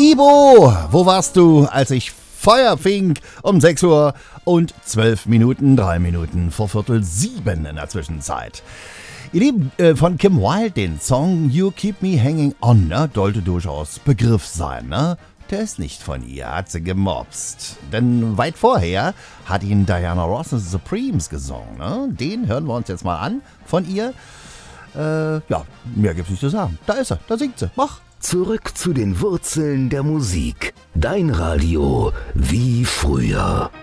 Ibo, wo warst du, als ich Feuer fing um 6 Uhr und 12 Minuten, 3 Minuten vor 6:45 in der Zwischenzeit. Ihr Lieben, von Kim Wilde den Song You Keep Me Hanging On, ne? Sollte durchaus Begriff sein, ne? Der ist nicht von ihr, hat sie gemobst. Denn weit vorher hat ihn Diana Ross and the Supremes gesungen, ne? Den hören wir uns jetzt mal an von ihr. Ja, mehr gibt's nicht zu sagen. Da ist er, da singt sie. Mach! Zurück zu den Wurzeln der Musik. Dein Radio wie früher.